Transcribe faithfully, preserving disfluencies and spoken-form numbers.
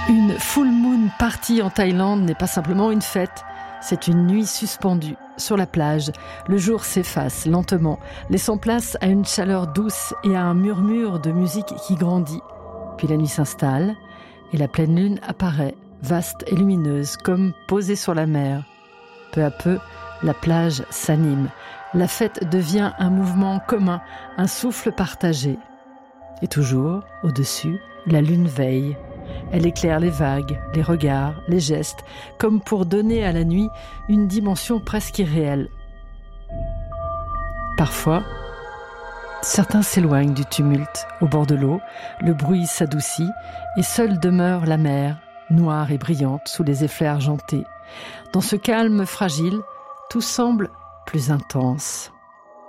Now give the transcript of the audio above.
Une full moon party en Thaïlande n'est pas simplement une fête, c'est une nuit suspendue. Sur la plage, le jour s'efface lentement, laissant place à une chaleur douce et à un murmure de musique qui grandit. Puis la nuit s'installe et la pleine lune apparaît, vaste et lumineuse, comme posée sur la mer. Peu à peu, la plage s'anime. La fête devient un mouvement commun, un souffle partagé. Et toujours, au-dessus, la lune veille. Elle éclaire les vagues, les regards, les gestes, comme pour donner à la nuit une dimension presque irréelle. Parfois, certains s'éloignent du tumulte. Au bord de l'eau, le bruit s'adoucit et seule demeure la mer, noire et brillante sous les effets argentés. Dans ce calme fragile, tout semble plus intense.